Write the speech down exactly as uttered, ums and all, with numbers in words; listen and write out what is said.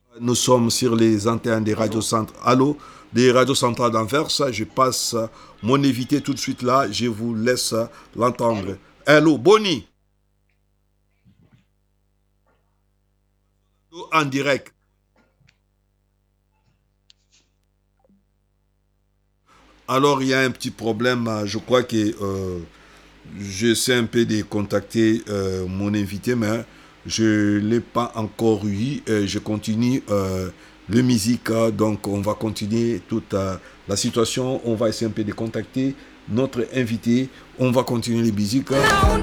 Nous sommes sur les antennes des radios centrales. Allô, des radios centrales d'Anvers. Je passe mon invité tout de suite là. Je vous laisse l'entendre. Allô, Bonnie. En direct. Alors, il y a un petit problème. Je crois que euh, j'essaie un peu de contacter euh, mon invité, mais je ne l'ai pas encore eu. Euh, je continue euh, le musique, donc on va continuer toute euh, la situation. On va essayer un peu de contacter notre invité. On va continuer les musiques.